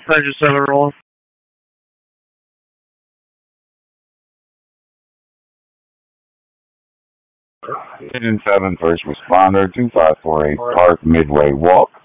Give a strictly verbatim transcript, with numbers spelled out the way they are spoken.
Engine seven rolling. Engine seven, first responder, two five four eight Park Midway Walk.